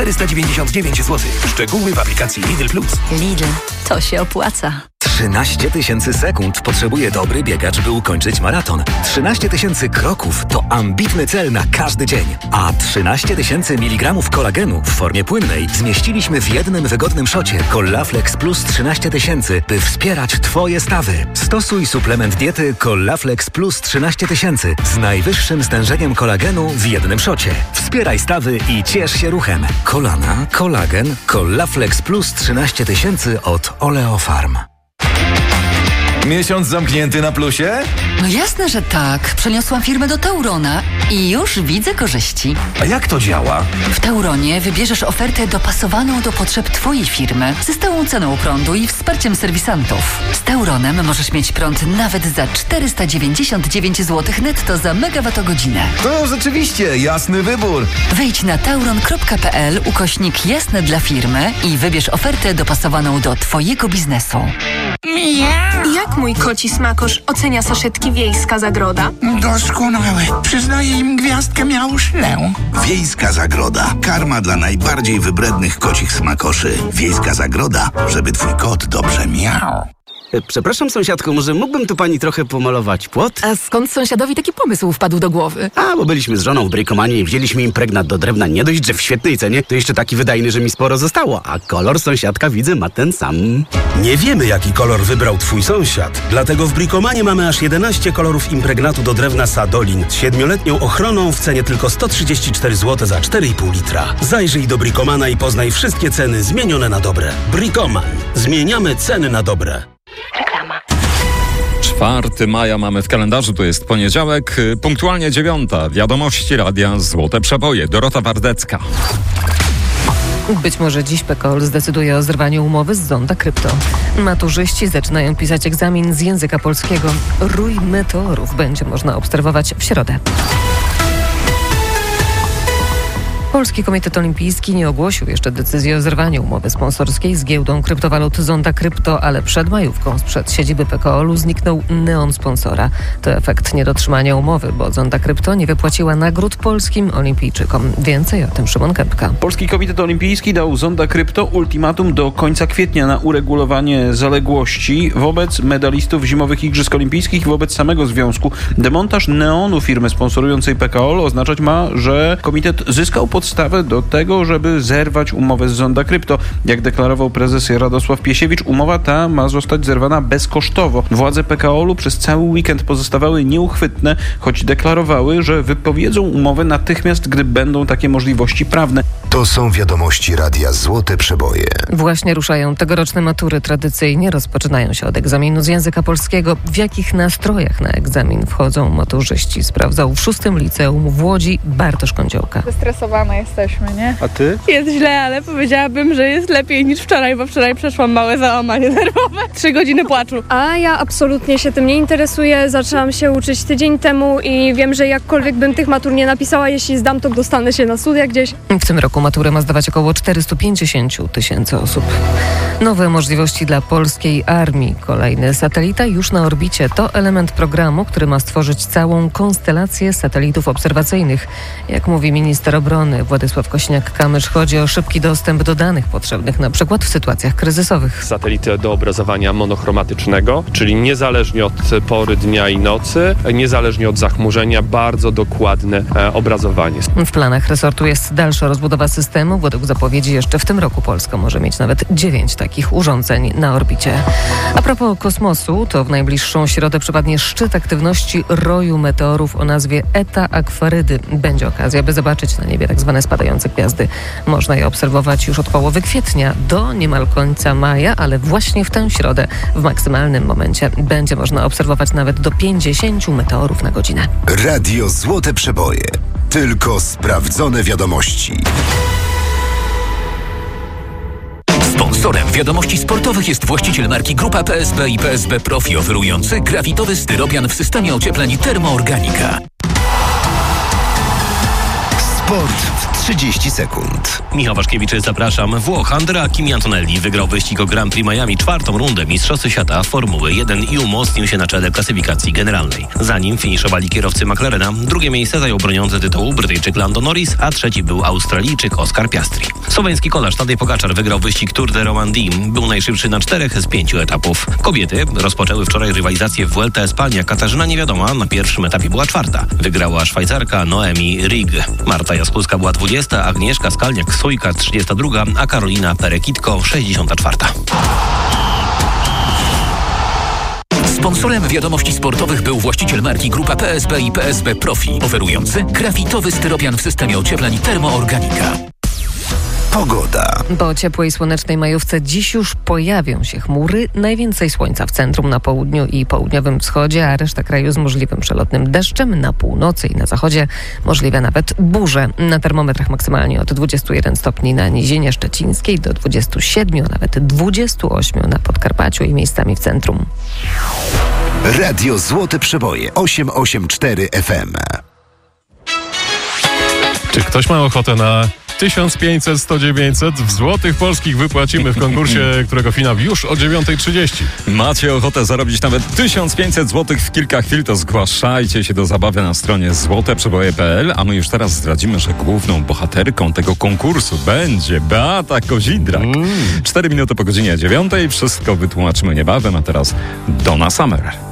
499 zł. Szczegóły w aplikacji Lidl Plus. Lidl, to się opłaca. 13 000 sekund potrzebuje dobry biegacz, by ukończyć maraton. 13 000 kroków to ambitny cel na każdy dzień. A 13 000 mg kolagenu w formie płynnej zmieściliśmy w jednym wygodnym szocie Collaflex Plus 13 000, by wspierać Twoje stawy. Stosuj suplement diety Collaflex Plus 13 000 z najwyższym stężeniem kolagenu w jednym szocie. Wspieraj stawy i ciesz się ruchem. Kolana, kolagen, Collaflex Plus 13 000 od Oleofarm. Miesiąc zamknięty na plusie? No jasne, że tak. Przeniosłam firmę do Taurona i już widzę korzyści. A jak to działa? W Tauronie wybierzesz ofertę dopasowaną do potrzeb Twojej firmy ze stałą ceną prądu i wsparciem serwisantów. Z Tauronem możesz mieć prąd nawet za 499 zł netto za megawattogodzinę. To rzeczywiście jasny wybór. Wejdź na tauron.pl /jasne dla firmy i wybierz ofertę dopasowaną do Twojego biznesu. Jak mój koci smakosz ocenia saszetki Wiejska Zagroda? Doskonałe. Przyznaję im gwiazdkę miałuszlę. Wiejska Zagroda. Karma dla najbardziej wybrednych kocich smakoszy. Wiejska Zagroda, żeby twój kot dobrze miał. Przepraszam, sąsiadko, może mógłbym tu pani trochę pomalować płot? A skąd sąsiadowi taki pomysł wpadł do głowy? Bo byliśmy z żoną w Brikomanie i wzięliśmy impregnat do drewna. Nie dość, że w świetnej cenie, to jeszcze taki wydajny, że mi sporo zostało. A kolor sąsiadka, widzę, ma ten sam. Nie wiemy, jaki kolor wybrał twój sąsiad. Dlatego w Brikomanie mamy aż 11 kolorów impregnatu do drewna Sadolin z 7-letnią ochroną w cenie tylko 134 zł za 4,5 litra. Zajrzyj do Brikomana i poznaj wszystkie ceny zmienione na dobre. Brikoman. Zmieniamy ceny na dobre. Reklama. 4 maja mamy w kalendarzu, to jest poniedziałek, punktualnie 9. Wiadomości Radia Złote Przeboje. Dorota Wardecka. Być może dziś PKOL zdecyduje o zerwaniu umowy z Zonda Krypto. Maturzyści zaczynają pisać egzamin z języka polskiego. Rój meteorów będzie można obserwować w środę. Polski Komitet Olimpijski nie ogłosił jeszcze decyzji o zerwaniu umowy sponsorskiej z giełdą kryptowalut Zonda Krypto, ale przed majówką sprzed siedziby PKOL-u zniknął neon sponsora. To efekt niedotrzymania umowy, bo Zonda Krypto nie wypłaciła nagród polskim olimpijczykom. Więcej o tym Szymon Kępka. Polski Komitet Olimpijski dał Zonda Krypto ultimatum do końca kwietnia na uregulowanie zaległości wobec medalistów zimowych Igrzysk Olimpijskich i wobec samego związku. Demontaż neonu firmy sponsorującej PKOL oznaczać ma, że komitet zyskał podstawę do tego, żeby zerwać umowę z Zonda Krypto. Jak deklarował prezes Radosław Piesiewicz, umowa ta ma zostać zerwana bezkosztowo. Władze PKOL-u przez cały weekend pozostawały nieuchwytne, choć deklarowały, że wypowiedzą umowę natychmiast, gdy będą takie możliwości prawne. To są wiadomości Radia Złote Przeboje. Właśnie ruszają tegoroczne matury. Tradycyjnie rozpoczynają się od egzaminu z języka polskiego. W jakich nastrojach na egzamin wchodzą maturzyści? Sprawdzał w 6. liceum w Łodzi Bartosz Kądziołka. Zestresowane jesteśmy, nie? A ty? Jest źle, ale powiedziałabym, że jest lepiej niż wczoraj, bo wczoraj przeszłam małe załamanie nerwowe. 3 godziny płaczu. A ja absolutnie się tym nie interesuję. Zaczęłam się uczyć tydzień temu i wiem, że jakkolwiek bym tych matur nie napisała, jeśli zdam, to dostanę się na studia gdzieś. W tym roku maturę ma zdawać około 450 000 osób. Nowe możliwości dla polskiej armii. Kolejny satelita już na orbicie. To element programu, który ma stworzyć całą konstelację satelitów obserwacyjnych. Jak mówi minister obrony Władysław Kosiniak-Kamysz, chodzi o szybki dostęp do danych potrzebnych, na przykład w sytuacjach kryzysowych. Satelity do obrazowania monochromatycznego, czyli niezależnie od pory dnia i nocy, niezależnie od zachmurzenia, bardzo dokładne obrazowanie. W planach resortu jest dalsza rozbudowa systemu. Według zapowiedzi jeszcze w tym roku Polska może mieć nawet 9 takich urządzeń na orbicie. A propos kosmosu, to w najbliższą środę przypadnie szczyt aktywności roju meteorów o nazwie Eta Aquarydy. Będzie okazja, by zobaczyć na niebie tak zwane spadające gwiazdy. Można je obserwować już od połowy kwietnia do niemal końca maja, ale właśnie w tę środę w maksymalnym momencie będzie można obserwować nawet do 50 meteorów na godzinę. Radio Złote Przeboje. Tylko sprawdzone wiadomości. Sponsorem wiadomości sportowych jest właściciel marki Grupa PSB i PSB Profi, oferujący grafitowy styropian w systemie ociepleń Termoorganika. Sport w 30 sekund. Michał Waszkiewicz, zapraszam. Włoch Andrea Kimi Antonelli wygrał wyścig o Grand Prix Miami 4. rundę Mistrzostw Świata Formuły 1 i umocnił się na czele klasyfikacji generalnej. Za nim finiszowali kierowcy McLarena. Drugie miejsce zajął broniący tytułu Brytyjczyk Lando Norris, a trzeci był Australijczyk Oscar Piastri. Słoweński kolarz Tadej Pogačar wygrał wyścig Tour de Romandie. Był najszybszy na 4 z 5 etapów. Kobiety rozpoczęły wczoraj rywalizację w Vuelta Espania. Katarzyna Niewiadoma na pierwszym etapie była 4. Wygrała Szwajcarka Noemi Rig. Marta Jaskulska była 20, Agnieszka Skalniak-Sujka 32, a Karolina Perekitko 64. Sponsorem Wiadomości Sportowych był właściciel marki Grupa PSB i PSB Profi, oferujący grafitowy styropian w systemie ociepleń Termoorganika. Pogoda. Po ciepłej, słonecznej majówce dziś już pojawią się chmury. Najwięcej słońca w centrum, na południu i południowym wschodzie, a reszta kraju z możliwym przelotnym deszczem. Na północy i na zachodzie możliwe nawet burze. Na termometrach maksymalnie od 21 stopni na Nizinie Szczecińskiej do 27, a nawet 28 na Podkarpaciu i miejscami w centrum. Radio Złote Przeboje 884 FM. Czy ktoś ma ochotę na 1500, 100, 900 w złotych polskich wypłacimy w konkursie, którego finał już o 9:30. Macie ochotę zarobić nawet 1500 zł w kilka chwil, to zgłaszajcie się do zabawy na stronie złoteprzeboje.pl, a my już teraz zdradzimy, że główną bohaterką tego konkursu będzie Beata Kozidrak. 4 minuty po godzinie 9. Wszystko wytłumaczymy niebawem, a teraz Donna Summer.